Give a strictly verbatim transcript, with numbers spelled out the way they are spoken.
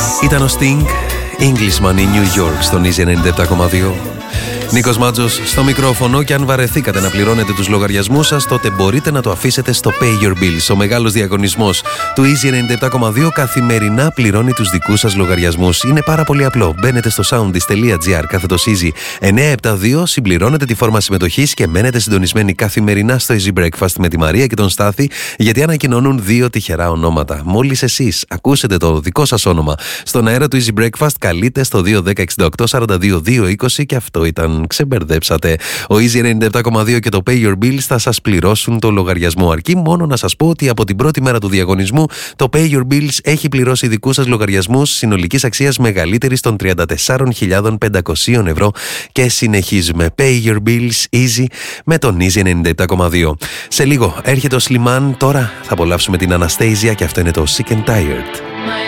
Ήταν ο Sting, Englishman in New York, στον Easy ενενήντα επτά κόμμα δύο. Νίκος Μάτζος στο μικρόφωνο, και αν βαρεθήκατε να πληρώνετε τους λογαριασμούς σας, τότε μπορείτε να το αφήσετε στο Pay Your Bills. Ο μεγάλος διαγωνισμός του Easy ενενήντα επτά κόμμα δύο καθημερινά πληρώνει τους δικούς σας λογαριασμούς. Είναι πάρα πολύ απλό. Μπαίνετε στο soundis.gr κάθετος Easy εννιακόσια εβδομήντα δύο, συμπληρώνετε τη φόρμα συμμετοχής και μένετε συντονισμένοι καθημερινά στο Easy Breakfast με τη Μαρία και τον Στάθη, γιατί ανακοινώνουν δύο τυχερά ονόματα. Μόλις εσείς ακούσετε το δικό σας όνομα στον αέρα του Easy Breakfast, καλείτε στο δύο ένα μηδέν εξήντα οκτώ σαράντα δύο δύο είκοσι, και αυτό ήταν. Ξεμπερδέψατε. Ο Easy ενενήντα επτά κόμμα δύο και το Pay Your Bills θα σας πληρώσουν το λογαριασμό. Αρκεί μόνο να σας πω ότι από την πρώτη μέρα του διαγωνισμού το Pay Your Bills έχει πληρώσει δικούς σας λογαριασμούς συνολικής αξίας μεγαλύτερης των τριάντα τέσσερις χιλιάδες πεντακόσια ευρώ, και συνεχίζουμε. Pay Your Bills Easy με τον Easy ενενήντα επτά κόμμα δύο. Σε λίγο έρχεται ο Slimane, τώρα θα απολαύσουμε την Anastasia και αυτό είναι το Sick and Tired.